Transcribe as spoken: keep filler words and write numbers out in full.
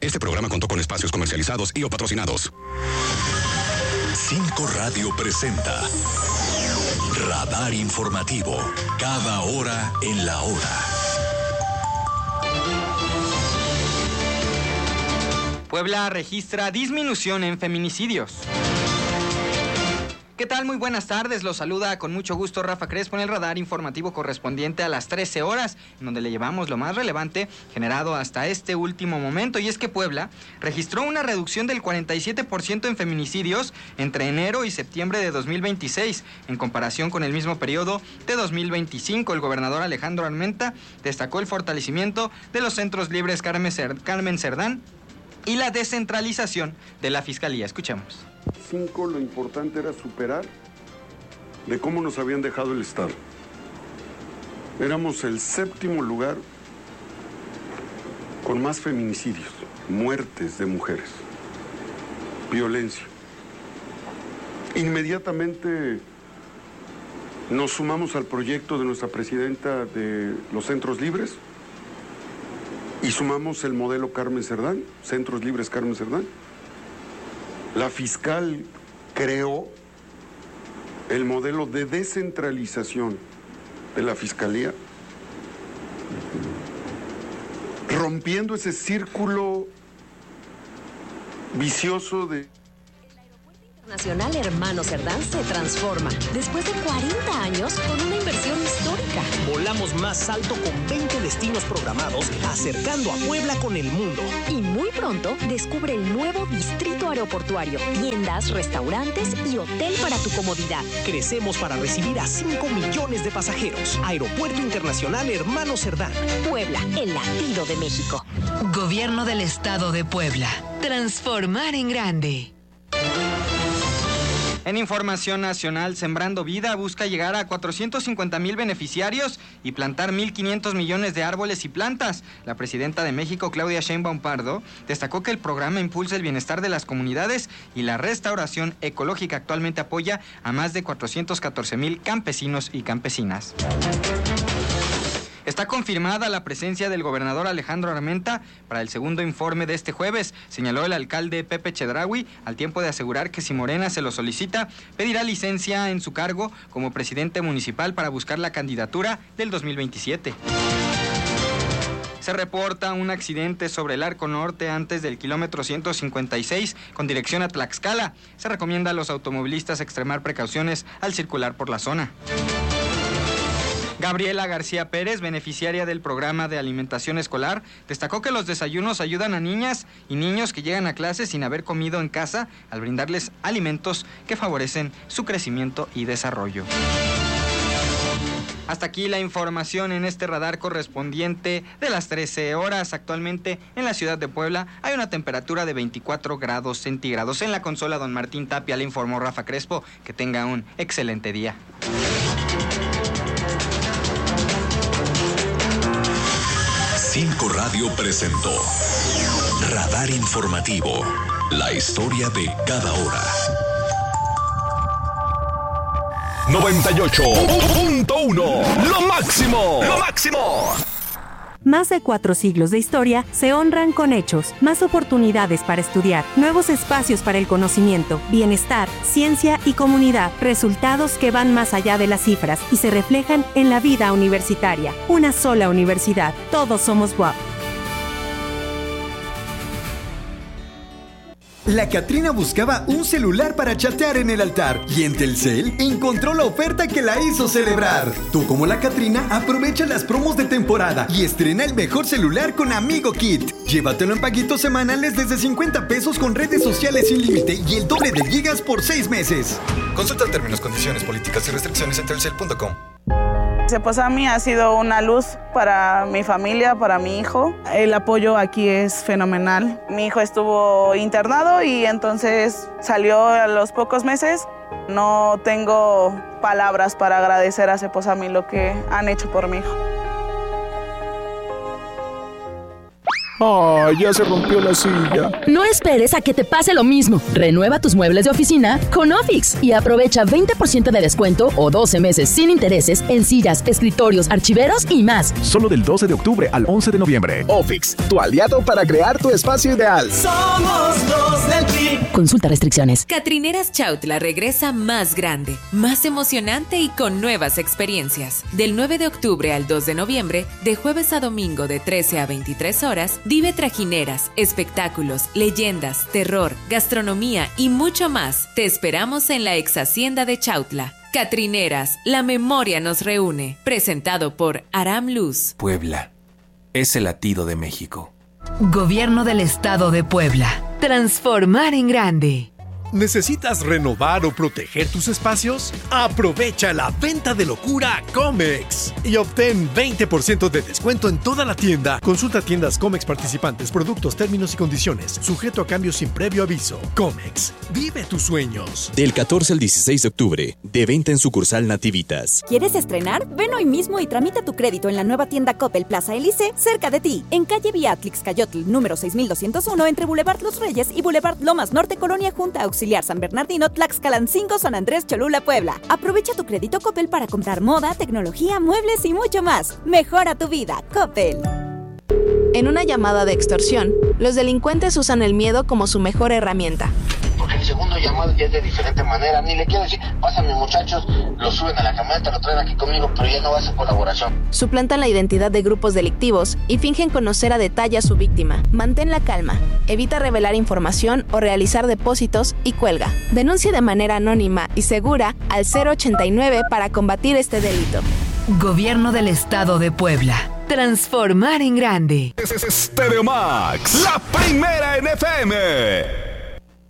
Este programa contó con espacios comercializados y o patrocinados. Cinco Radio presenta Radar Informativo. Cada hora en la hora. Puebla registra disminución en feminicidios. ¿Qué tal? Muy buenas tardes, los saluda con mucho gusto Rafa Crespo en el radar informativo correspondiente a las trece horas, en donde le llevamos lo más relevante generado hasta este último momento, y es que Puebla registró una reducción del cuarenta y siete por ciento en feminicidios entre enero y septiembre de dos mil veintiséis, en comparación con el mismo periodo de dos mil veinticinco. El gobernador Alejandro Armenta destacó el fortalecimiento de los centros libres Carmen Cerdán y la descentralización de la Fiscalía. Escuchemos. Cinco, lo importante era superar de cómo nos habían dejado el Estado. Éramos el séptimo lugar con más feminicidios, muertes de mujeres, violencia. Inmediatamente nos sumamos al proyecto de nuestra presidenta de los centros libres y sumamos el modelo Carmen Cerdán, Centros Libres Carmen Cerdán. La fiscal creó el modelo de descentralización de la Fiscalía, rompiendo ese círculo vicioso de... Nacional Hermano Cerdán se transforma después de cuarenta años con una inversión histórica. Volamos más alto con veinte destinos programados, acercando a Puebla con el mundo. Y muy pronto descubre el nuevo distrito aeroportuario, tiendas, restaurantes y hotel para tu comodidad. Crecemos para recibir a cinco millones de pasajeros. Aeropuerto Internacional Hermano Cerdán. Puebla, el latido de México. Gobierno del Estado de Puebla. Transformar en grande. En información nacional, Sembrando Vida busca llegar a cuatrocientos cincuenta mil beneficiarios y plantar mil quinientos millones de árboles y plantas. La presidenta de México, Claudia Sheinbaum Pardo, destacó que el programa impulsa el bienestar de las comunidades y la restauración ecológica. Actualmente apoya a más de cuatrocientos catorce mil campesinos y campesinas. Está confirmada la presencia del gobernador Alejandro Armenta para el segundo informe de este jueves, señaló el alcalde Pepe Chedraui, al tiempo de asegurar que si Morena se lo solicita, pedirá licencia en su cargo como presidente municipal para buscar la candidatura del dos mil veintisiete. Se reporta un accidente sobre el Arco Norte antes del kilómetro ciento cincuenta y seis con dirección a Tlaxcala. Se recomienda a los automovilistas extremar precauciones al circular por la zona. Gabriela García Pérez, beneficiaria del programa de alimentación escolar, destacó que los desayunos ayudan a niñas y niños que llegan a clase sin haber comido en casa al brindarles alimentos que favorecen su crecimiento y desarrollo. Hasta aquí la información en este radar correspondiente de las trece horas. Actualmente en la ciudad de Puebla hay una temperatura de veinticuatro grados centígrados. En la consola, don Martín Tapia, le informó Rafa Crespo. Que tenga un excelente día. Cinco Radio presentó Radar Informativo, la historia de cada hora. noventa y ocho punto uno, lo máximo, lo máximo. Más de cuatro siglos de historia se honran con hechos, más oportunidades para estudiar, nuevos espacios para el conocimiento, bienestar, ciencia y comunidad, resultados que van más allá de las cifras y se reflejan en la vida universitaria. Una sola universidad, todos somos U A P. La Catrina buscaba un celular para chatear en el altar y en Telcel encontró la oferta que la hizo celebrar. Tú, como la Catrina, aprovecha las promos de temporada y estrena el mejor celular con Amigo Kit. Llévatelo en paguitos semanales desde cincuenta pesos con redes sociales sin límite y el doble de gigas por seis meses. Consulta términos, condiciones, políticas y restricciones en telcel punto com. Cepozami ha sido una luz para mi familia, para mi hijo. El apoyo aquí es fenomenal. Mi hijo estuvo internado y entonces salió a los pocos meses. No tengo palabras para agradecer a Cepozami lo que han hecho por mi hijo. ¡Ay, ya se rompió la silla! No esperes a que te pase lo mismo. Renueva tus muebles de oficina con Ofix y aprovecha veinte por ciento de descuento o doce meses sin intereses en sillas, escritorios, archiveros y más. Solo del doce de octubre al once de noviembre. Ofix, tu aliado para crear tu espacio ideal. Somos los del P R I. Consulta restricciones. Catrineras Chautla regresa más grande, más emocionante y con nuevas experiencias. Del nueve de octubre al dos de noviembre, de jueves a domingo de trece a veintitrés horas, vive trajineras, espectáculos, leyendas, terror, gastronomía y mucho más. Te esperamos en la ex hacienda de Chautla. Catrineras, la memoria nos reúne. Presentado por Aram Luz. Puebla es el latido de México. Gobierno del Estado de Puebla. Transformar en grande. ¿Necesitas renovar o proteger tus espacios? Aprovecha la venta de locura Comex y obtén veinte por ciento de descuento en toda la tienda. Consulta tiendas Comex participantes, productos, términos y condiciones. Sujeto a cambios sin previo aviso. Comex, vive tus sueños. Del catorce al dieciséis de octubre, de venta en sucursal Nativitas. ¿Quieres estrenar? Ven hoy mismo y tramita tu crédito en la nueva tienda Coppel Plaza Elise, cerca de ti. En calle Beatrix Cayotl, número seis mil doscientos uno, entre Boulevard Los Reyes y Boulevard Lomas Norte, Colonia Junta Auxiliar San Bernardino, Tlaxcalancingo, San Andrés, Cholula, Puebla. Aprovecha tu crédito Coppel para comprar moda, tecnología, muebles y mucho más. Mejora tu vida, Coppel. En una llamada de extorsión, los delincuentes usan el miedo como su mejor herramienta. Porque el segundo llamado ya es de diferente manera. Ni le quiero decir, pásame muchachos, lo suben a la camioneta, lo traen aquí conmigo, pero ya no va a ser colaboración. Suplantan la identidad de grupos delictivos y fingen conocer a detalle a su víctima. Mantén la calma, evita revelar información o realizar depósitos y cuelga. Denuncia de manera anónima y segura al cero ochenta y nueve para combatir este delito. Gobierno del Estado de Puebla. Transformar en grande. Stereo Max, la primera en F M.